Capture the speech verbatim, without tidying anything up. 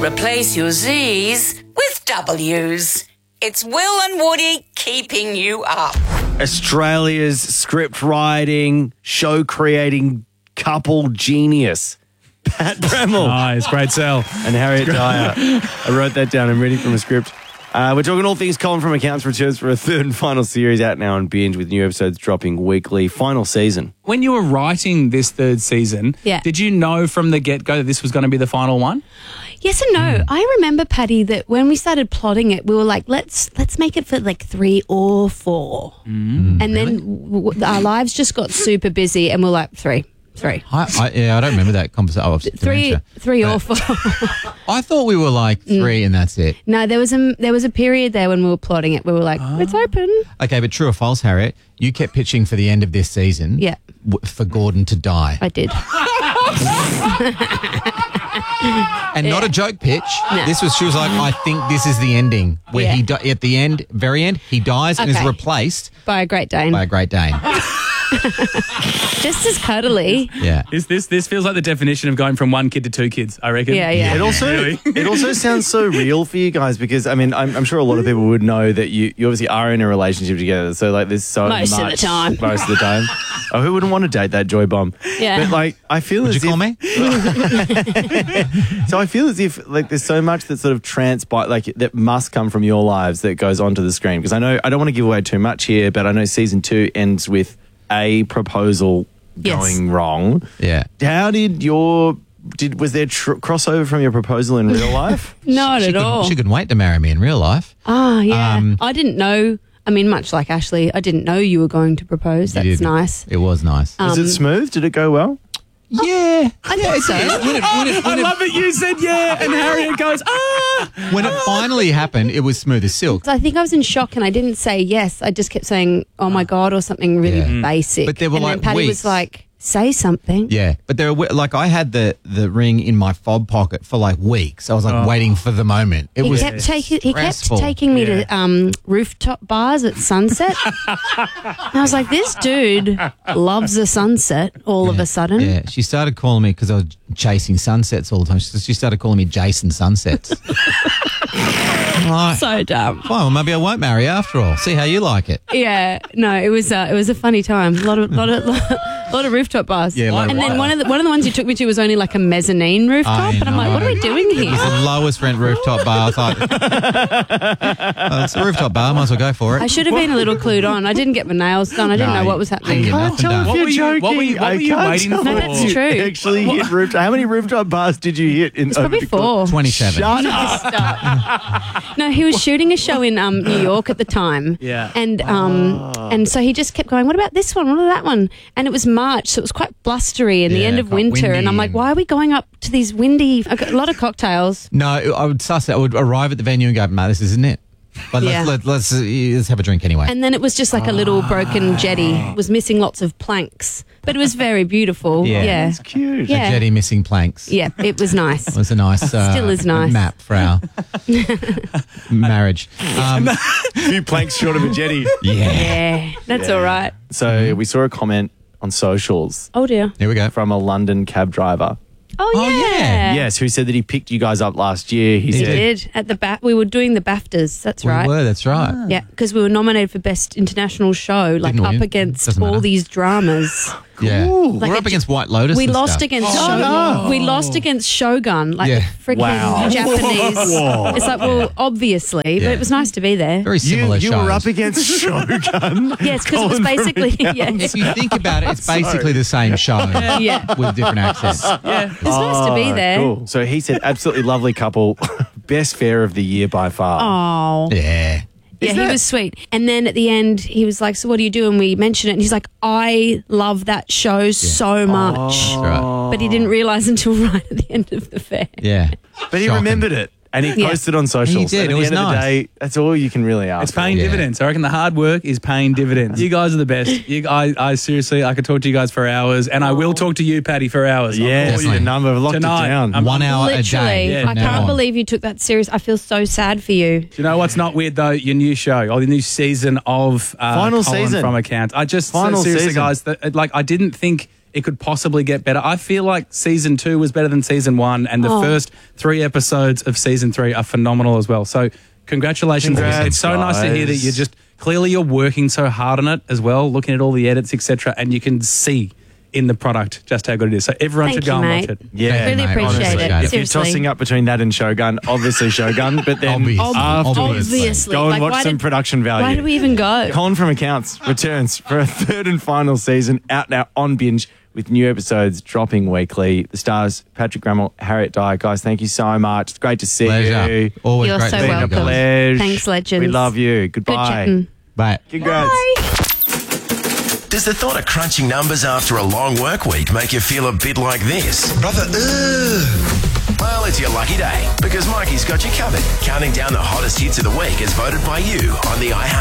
Replace your Z's with W's. It's Will and Woody keeping you up. Australia's script writing, show creating couple genius, Pat Bremmel. Nice, great sell. And Harriet Dyer. I wrote that down. I'm reading from a script. Uh, we're talking all things Colin from Accounts returns for a third and final series out now on Binge with new episodes dropping weekly. Final season. When you were writing this third season, Yeah. did you know from the get-go that this was going to be the final one? Yes and no. I remember, Patty, that when we started plotting it, we were like, let's let's make it for like three or four. Mm, and then w- w- our lives just got super busy and we're like, three, three. I, I, yeah, I don't remember that conversation. Oh, Three, dementia. three or But four. I thought we were like three and that's it. No, there was a there was a period there when we were plotting it. We were like, it's open. Okay, but true or false, Harriet? You kept pitching for the end of this season. Yeah. w- For Gordon to die. I did. And not a joke pitch. No. This was, she was like, I think this is the ending. Where Yeah. he, di- at the end, very end, he dies and is Okay. replaced By a Great Dane. by a Great Dane. Just as cuddly. Yeah. This this this feels like the definition of going from one kid to two kids, I reckon. Yeah, yeah. It also Really? it also sounds so real for you guys because I mean I'm, I'm sure a lot of people would know that you, you obviously are in a relationship together. So like there's so Most of the much time. most of the time. Oh, who wouldn't want to date that joy bomb? Yeah. But like I feel Would as you call if, me? So I feel as if like there's so much that sort of transpire like that must come from your lives that goes onto the screen because I know I don't want to give away too much here, but I know season two ends with a proposal Yes. going wrong. Yeah. How did your did was there tr- crossover from your proposal in real life? Not She at couldn't, all. she couldn't wait to marry me in real life. Oh, yeah. Um, I didn't know. I mean, much like Ashley, I didn't know you were going to propose. You That's didn't. nice. It was nice. Was it smooth? Did it go well? yeah. I think so. When it, when it, I when it, love that you said yeah, and Harriet goes, ah! when it finally happened, it was smooth as silk. I think I was in shock and I didn't say yes. I just kept saying, oh my God, or something really Yeah. basic. But there were and like then Patty weeks. was like, say something. Yeah, but there were like I had the the ring in my fob pocket for like weeks. I was like waiting for the moment. It He was kept taking he kept stressful. taking me Yeah. to um, rooftop bars at sunset. And I was like, this dude loves a sunset all of a sudden. Yeah, she started calling me because I was chasing sunsets all the time. She she started calling me Jason Sunsets. Right. So dumb. Fine, well, maybe I won't marry after all. See how you like it. Yeah, no, it was uh, it was a funny time. A lot of lot of lot of rooftop bars. Yeah, a lot of and then rooftop. one of the one of the ones you took me to was only like a mezzanine rooftop, I and I'm like, what are we know. doing It was here? the lowest rent rooftop bar. I was like, oh, it's a rooftop bar. Might as well go for I it. should have been a little clued on. I didn't get my nails done. I didn't No, know what was you happening. didn't get nothing done. What You're were you- joking. what were you- what I were you can't waiting tell for? No, that's if you true. Actually, hit rooftop. How many rooftop bars did you hit in? It's probably four. Twenty-seven. Shut up. Stop. No, he was shooting a show in um, New York at the time. Yeah. And um, and so he just kept going, what about this one? What about that one? And it was March, so it was quite blustery in the Yeah, end of quite winter. windy And I'm like, and- why are we going up to these windy, I got a lot of cocktails. No, I would suss it. I would arrive at the venue and go, "Mate, this isn't it." But Yeah. let's, let, let's, uh, let's have a drink anyway. And then it was just like a little broken jetty. It was missing lots of planks, but it was very beautiful. Yeah. Yeah. It's cute. Yeah. Jetty missing planks. Yeah, it was nice. It was a nice, uh, Still is nice. map for our marriage. Um, A few planks short of a jetty. yeah. Yeah, that's all right. So we saw a comment on socials Oh, dear. Here we go. from a London cab driver. Oh, Oh, yeah. yeah. Yes, who said that he picked you guys up last year. He, He said, did. At the ba- we were doing the BAFTAs, that's We right. were, that's right. Yeah, because we were nominated for Best International Show, like Didn't up win. against Doesn't all matter. these dramas. Yeah. Like we're a up j- against White Lotus. We and lost stuff. against Oh, Shogun. no. We lost against Shogun, like Yeah. the freaking Wow. Japanese. It's like, well, obviously, Yeah. but it was nice to be there. Very you, similar you shows. were up against Shogun. Yes, because it was Colin basically yeah, If you think about it, it's basically the same show yeah. with different accents. Yeah. It's nice to be there. Cool. So he said, absolutely lovely couple. Best fare of the year by far. Oh. Yeah. Yeah, he was sweet. And then at the end, he was like, so what do you do? And we mentioned it. And he's like, I love that show so much. That's right. But he didn't realise until right at the end of the fair. Yeah. But he Shocking. remembered it. And he Yeah. posted on socials. He did. And at It was the end of the nice. day, that's all you can really ask It's paying Yeah. dividends. I reckon the hard work is paying dividends. You guys are the best. You, I, I seriously, I could talk to you guys for hours, and I will talk to you, Patty, for hours. for. I'll Yes, call definitely. the number. I've locked Tonight, it down. I'm- One hour a Literally. day. Yeah, I no. can't believe you took that serious. I feel so sad for you. Do you know what's not weird though? Your new show, or the new season of uh, Final Colin season. from Account. I just Final seriously, season. guys, that, like I didn't think it could possibly get better. I feel like season two was better than season one, and the Oh. first three episodes of season three are phenomenal as well. So congratulations. Congrats, It's so nice to hear that guys. you're just, clearly you're working so hard on it as well, looking at all the edits, et cetera, and you can see in the product just how good it is. So everyone Thank should go you, and mate. watch it. Yeah, Really mate, appreciate honestly. it. If If you're Seriously. tossing up between that and Shogun, obviously Shogun, but then Obvious. Ob- afterwards, obviously. go and Like, watch why some did- production value. Why do we even go? Colin from Accounts returns for a third and final season, out now on Binge, with new episodes dropping weekly. The stars, Patrick Grammel, Harriet Dye. Guys, thank you so much. It's great to see Pleasure. you. Always You're great so to see you Been a welcome. guys. pleasure. Thanks, legends. We love you. Good Goodbye. chatting. Bye. Congrats. Does the thought of crunching numbers after a long work week make you feel a bit like this? Brother, ugh. Well, it's your lucky day because Mikey's got you covered. Counting down the hottest hits of the week as voted by you on the iHeart